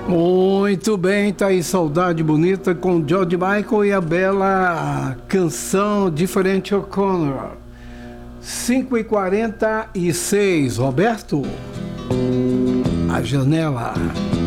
Muito bem, tá aí Saudade Bonita com George Michael e a bela canção Different O'Connor. 5h46, Roberto, a janela.